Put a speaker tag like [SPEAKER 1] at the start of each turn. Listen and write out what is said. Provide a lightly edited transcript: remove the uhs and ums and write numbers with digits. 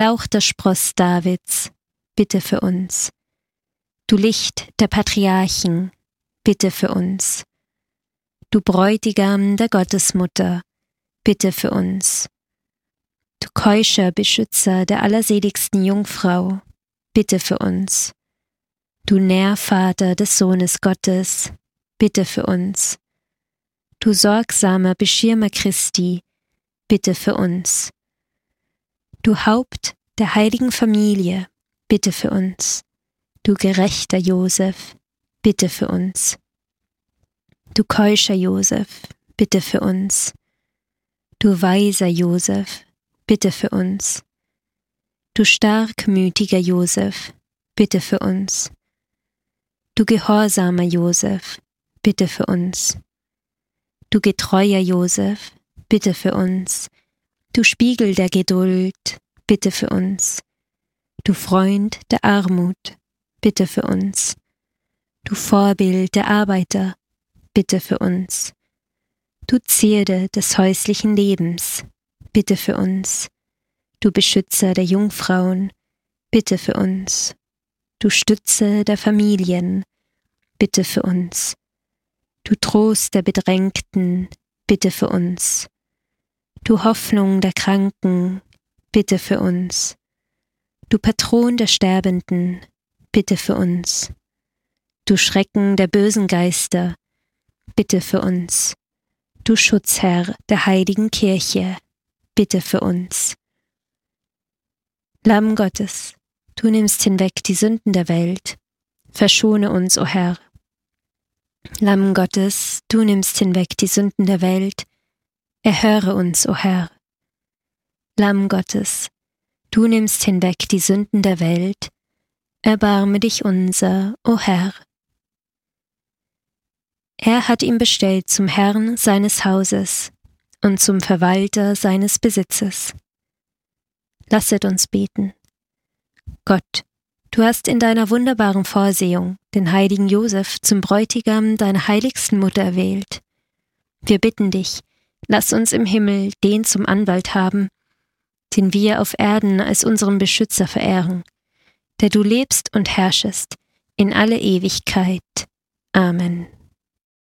[SPEAKER 1] erlauchter Spross Davids, bitte für uns. Du Licht der Patriarchen, bitte für uns. Du Bräutigam der Gottesmutter, bitte für uns. Du keuscher Beschützer der allerseligsten Jungfrau, bitte für uns. Du Nährvater des Sohnes Gottes, bitte für uns. Du sorgsamer Beschirmer Christi, bitte für uns. Du Haupt der heiligen Familie, bitte für uns. Du gerechter Josef, bitte für uns. Du keuscher Josef, bitte für uns. Du weiser Josef, bitte für uns. Du starkmütiger Josef, bitte für uns. Du gehorsamer Josef, bitte für uns. Du getreuer Josef, bitte für uns. Du Spiegel der Geduld, bitte für uns. Du Freund der Armut, bitte für uns. Du Vorbild der Arbeiter, bitte für uns. Du Zierde des häuslichen Lebens, bitte für uns. Du Beschützer der Jungfrauen, bitte für uns. Du Stütze der Familien, bitte für uns. Du Trost der Bedrängten, bitte für uns. Du Hoffnung der Kranken, bitte für uns. Du Patron der Sterbenden, bitte für uns. Du Schrecken der bösen Geister, bitte für uns. Du Schutzherr der heiligen Kirche, bitte für uns. Lamm Gottes, du nimmst hinweg die Sünden der Welt, verschone uns, o Herr. Lamm Gottes, du nimmst hinweg die Sünden der Welt, erhöre uns, o Herr. Lamm Gottes, du nimmst hinweg die Sünden der Welt, erbarme dich unser, o Herr. Er hat ihn bestellt zum Herrn seines Hauses und zum Verwalter seines Besitzes. Lasset uns beten. Gott, du hast in deiner wunderbaren Vorsehung den heiligen Josef zum Bräutigam deiner heiligsten Mutter erwählt. Wir bitten dich, lass uns im Himmel den zum Anwalt haben, den wir auf Erden als unseren Beschützer verehren, der du lebst und herrschest in alle Ewigkeit. Amen.